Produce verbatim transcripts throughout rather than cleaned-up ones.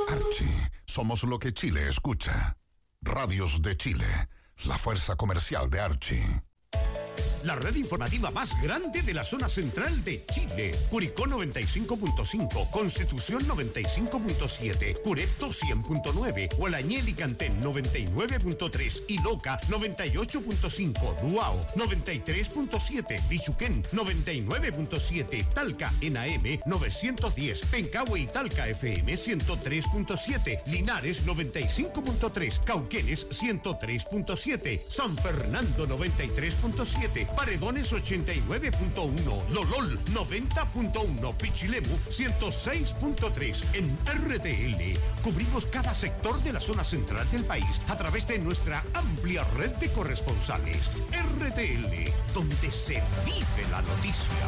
Archie, somos lo que Chile escucha. Radios de Chile, la fuerza comercial de Archie. La red informativa más grande de la zona central de Chile. Curicó noventa y cinco punto cinco, Constitución noventa y cinco punto siete, Curepto cien punto nueve, Hualañel y Cantén noventa y nueve punto tres y Loca noventa y ocho punto cinco, Duao noventa y tres punto siete, Bichuquén noventa y nueve punto siete, Talca en A M novecientos diez, Pencahue y Talca F M ciento tres punto siete, Linares noventa y cinco punto tres, Cauquenes ciento tres punto siete, San Fernando noventa y tres punto siete, Paredones ochenta y nueve punto uno, Lolol noventa punto uno, Pichilemu ciento seis punto tres. En R T L cubrimos cada sector de la zona central del país a través de nuestra amplia red de corresponsales. R T L, donde se vive la noticia.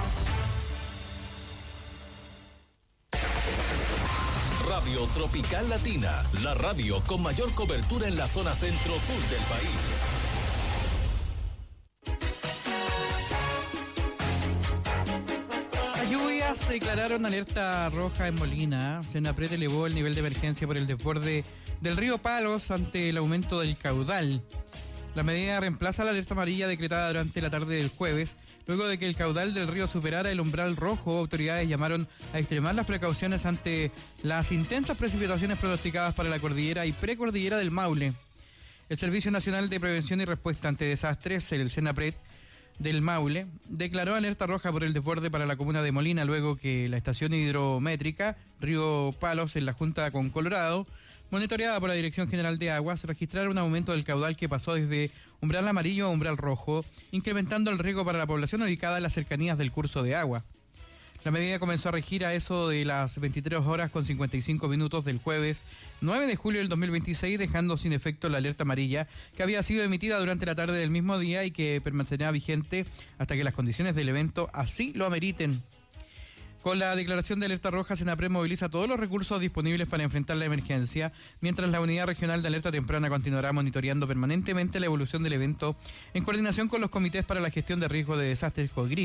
Radio Tropical Latina, la radio con mayor cobertura en la zona centro-sur del país. Se declararon alerta roja en Molina. Senapred elevó el nivel de emergencia por el desborde del río Palos ante el aumento del caudal. La medida reemplaza la alerta amarilla decretada durante la tarde del jueves. Luego de que el caudal del río superara el umbral rojo, autoridades llamaron a extremar las precauciones ante las intensas precipitaciones pronosticadas para la cordillera y precordillera del Maule. El Servicio Nacional de Prevención y Respuesta ante Desastres, el Senapred, del Maule, declaró alerta roja por el desborde para la comuna de Molina luego que la estación hidrométrica Río Palos en la Junta con Colorado, monitoreada por la Dirección General de Aguas, registraron un aumento del caudal que pasó desde umbral amarillo a umbral rojo, incrementando el riesgo para la población ubicada en las cercanías del curso de agua. La medida comenzó a regir a eso de las veintitrés horas con cincuenta y cinco minutos del jueves nueve de julio del dos mil veintiséis, dejando sin efecto la alerta amarilla que había sido emitida durante la tarde del mismo día y que permanecerá vigente hasta que las condiciones del evento así lo ameriten. Con la declaración de alerta roja, Senapred moviliza todos los recursos disponibles para enfrentar la emergencia, mientras la Unidad Regional de Alerta Temprana continuará monitoreando permanentemente la evolución del evento en coordinación con los comités para la gestión de riesgo de desastres COGRID.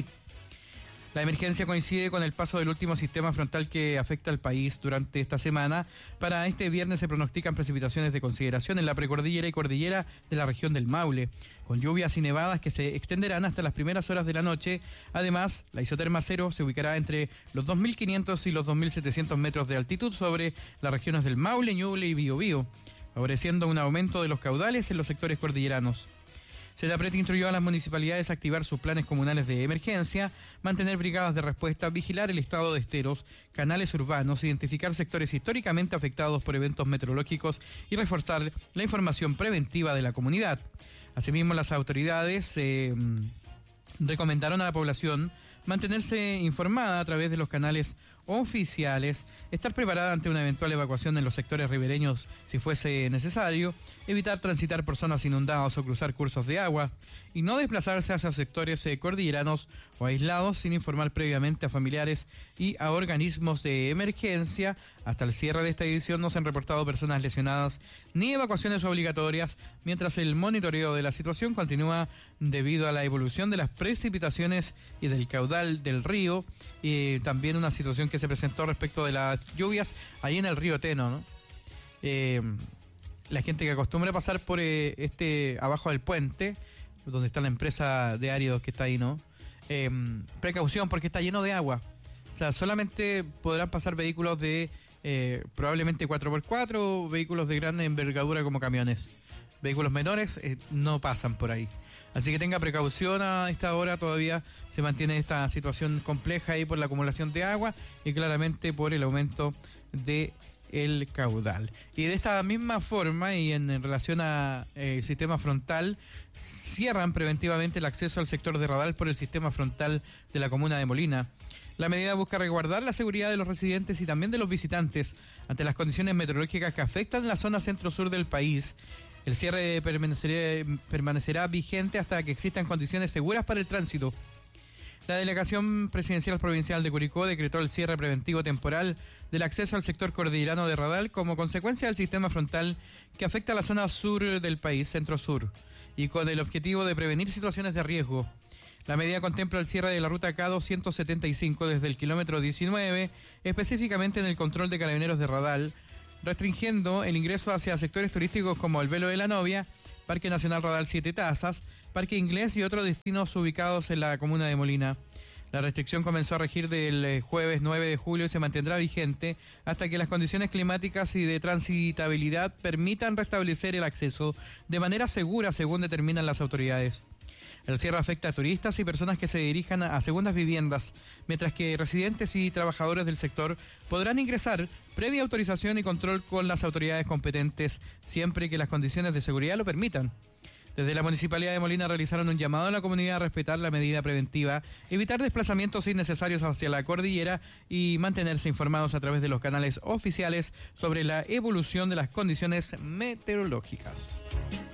La emergencia coincide con el paso del último sistema frontal que afecta al país durante esta semana. Para este viernes se pronostican precipitaciones de consideración en la precordillera y cordillera de la región del Maule, con lluvias y nevadas que se extenderán hasta las primeras horas de la noche. Además, la isoterma cero se ubicará entre los dos mil quinientos y los dos mil setecientos metros de altitud sobre las regiones del Maule, Ñuble y Biobío, favoreciendo un aumento de los caudales en los sectores cordilleranos. Senapred instruyó a las municipalidades a activar sus planes comunales de emergencia, mantener brigadas de respuesta, vigilar el estado de esteros, canales urbanos, identificar sectores históricamente afectados por eventos meteorológicos y reforzar la información preventiva de la comunidad. Asimismo, las autoridades eh, recomendaron a la población mantenerse informada a través de los canales oficiales, estar preparada ante una eventual evacuación en los sectores ribereños si fuese necesario, evitar transitar por zonas inundadas o cruzar cursos de agua y no desplazarse hacia sectores eh, cordilleranos o aislados sin informar previamente a familiares y a organismos de emergencia. Hasta el cierre de esta edición no se han reportado personas lesionadas ni evacuaciones obligatorias, mientras el monitoreo de la situación continúa debido a la evolución de las precipitaciones y del caudal del río, y también una situación que se presentó respecto de las lluvias ahí en el río Teno, ¿no? Eh, la gente que acostumbra a pasar por eh, este abajo del puente, donde está la empresa de áridos que está ahí, ¿no? Eh, precaución porque está lleno de agua. O sea, solamente podrán pasar vehículos de eh, probablemente cuatro por cuatro, vehículos de gran envergadura como camiones. Vehículos menores eh, no pasan por ahí. Así que tenga precaución a esta hora, todavía se mantiene esta situación compleja ahí por la acumulación de agua y claramente por el aumento de el caudal. Y de esta misma forma y en, en relación a eh, el sistema frontal, cierran preventivamente el acceso al sector de Radal por el sistema frontal de la comuna de Molina. La medida busca resguardar la seguridad de los residentes y también de los visitantes ante las condiciones meteorológicas que afectan la zona centro-sur del país. El cierre permanecerá, permanecerá vigente hasta que existan condiciones seguras para el tránsito. La Delegación Presidencial Provincial de Curicó decretó el cierre preventivo temporal del acceso al sector cordillerano de Radal como consecuencia del sistema frontal que afecta a la zona sur del país, centro-sur, y con el objetivo de prevenir situaciones de riesgo. La medida contempla el cierre de la ruta K doscientos setenta y cinco desde el kilómetro diecinueve, específicamente en el control de carabineros de Radal, restringiendo el ingreso hacia sectores turísticos como el Velo de la Novia, Parque Nacional Rodal Siete Tazas, Parque Inglés y otros destinos ubicados en la comuna de Molina. La restricción comenzó a regir del jueves nueve de julio y se mantendrá vigente hasta que las condiciones climáticas y de transitabilidad permitan restablecer el acceso de manera segura, según determinan las autoridades. El cierre afecta a turistas y personas que se dirijan a segundas viviendas, mientras que residentes y trabajadores del sector podrán ingresar previa autorización y control con las autoridades competentes, siempre que las condiciones de seguridad lo permitan. Desde la Municipalidad de Molina realizaron un llamado a la comunidad a respetar la medida preventiva, evitar desplazamientos innecesarios hacia la cordillera y mantenerse informados a través de los canales oficiales sobre la evolución de las condiciones meteorológicas.